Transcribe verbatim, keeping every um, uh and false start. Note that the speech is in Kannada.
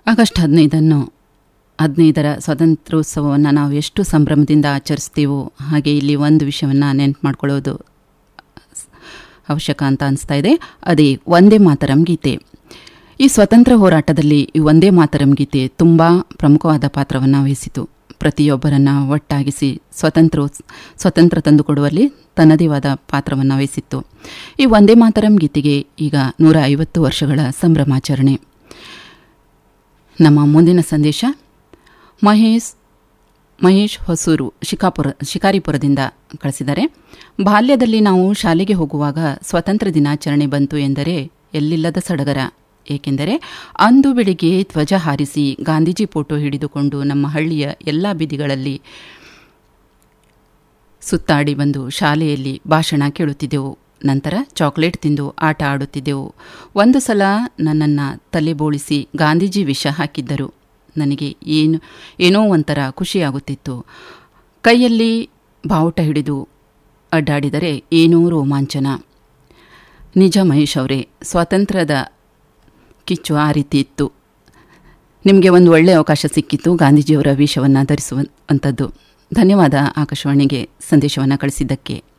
ಆಗಸ್ಟ್ ಹದಿನೈದನ್ನು ಹದಿನೈದರ ಸ್ವಾತಂತ್ರ್ಯೋತ್ಸವವನ್ನು ನಾವು ಎಷ್ಟು ಸಂಭ್ರಮದಿಂದ ಆಚರಿಸ್ತೀವೋ ಹಾಗೆ ಇಲ್ಲಿ ಒಂದು ವಿಷಯವನ್ನು ನೆನಪು ಮಾಡ್ಕೊಳ್ಳೋದು ಅವಶ್ಯಕ ಅಂತ ಅನಿಸ್ತಾ ಇದೆ. ಅದೇ ವಂದೇ ಮಾತರಂ ಗೀತೆ. ಈ ಸ್ವತಂತ್ರ ಹೋರಾಟದಲ್ಲಿ ಈ ವಂದೇ ಮಾತರಂ ಗೀತೆ ತುಂಬ ಪ್ರಮುಖವಾದ ಪಾತ್ರವನ್ನು ವಹಿಸಿತು. ಪ್ರತಿಯೊಬ್ಬರನ್ನು ಒಟ್ಟಾಗಿಸಿ ಸ್ವತಂತ್ರ ಸ್ವತಂತ್ರ ತಂದುಕೊಡುವಲ್ಲಿ ತನ್ನದೇವಾದ ಪಾತ್ರವನ್ನು ವಹಿಸಿತ್ತು. ಈ ವಂದೇ ಮಾತರಂ ಗೀತೆಗೆ ಈಗ ನೂರ ಐವತ್ತು ವರ್ಷಗಳ ಸಂಭ್ರಮಾಚರಣೆ. ನಮ್ಮ ಮುಂದಿನ ಸಂದೇಶ ಮಹೇಶ್ ಮಹೇಶ್ ಹೊಸೂರು ಶಿಕಾಪುರ ಶಿಕಾರಿಪುರದಿಂದ ಕಳಿಸಿದ್ದಾರೆ. ಬಾಲ್ಯದಲ್ಲಿ ನಾವು ಶಾಲೆಗೆ ಹೋಗುವಾಗ ಸ್ವಾತಂತ್ರ್ಯ ದಿನಾಚರಣೆ ಬಂತು ಎಂದರೆ ಎಲ್ಲಿಲ್ಲದ ಸಡಗರ. ಏಕೆಂದರೆ ಅಂದು ಬೆಳಿಗ್ಗೆ ಧ್ವಜ ಹಾರಿಸಿ ಗಾಂಧೀಜಿ ಫೋಟೋ ಹಿಡಿದುಕೊಂಡು ನಮ್ಮ ಹಳ್ಳಿಯ ಎಲ್ಲ ಬೀದಿಗಳಲ್ಲಿ ಸುತ್ತಾಡಿ ಬಂದು ಶಾಲೆಯಲ್ಲಿ ಭಾಷಣ ಕೇಳುತ್ತಿದ್ದೆವು. ನಂತರ ಚಾಕ್ಲೇಟ್ ತಿಂದು ಆಟ ಆಡುತ್ತಿದ್ದೆವು. ಒಂದು ಸಲ ನನ್ನನ್ನು ತಲೆ ಬೋಳಿಸಿ ಗಾಂಧೀಜಿ ವಿಷ ಹಾಕಿದ್ದರು. ನನಗೆ ಏನು ಏನೋ ಒಂಥರ ಖುಷಿಯಾಗುತ್ತಿತ್ತು. ಕೈಯಲ್ಲಿ ಬಾವುಟ ಹಿಡಿದು ಅಡ್ಡಾಡಿದರೆ ಏನೋ ರೋಮಾಂಚನ. ನಿಜ ಮಹೇಶ್ ಅವರೇ, ಸ್ವಾತಂತ್ರ್ಯದ ಕಿಚ್ಚು ಆ ರೀತಿ ಇತ್ತು. ನಿಮಗೆ ಒಂದು ಒಳ್ಳೆಯ ಅವಕಾಶ ಸಿಕ್ಕಿತ್ತು ಗಾಂಧೀಜಿಯವರ ವೇಷವನ್ನು ಧರಿಸುವಂಥದ್ದು. ಧನ್ಯವಾದ ಆಕಾಶವಾಣಿಗೆ ಸಂದೇಶವನ್ನು ಕಳಿಸಿದ್ದಕ್ಕೆ.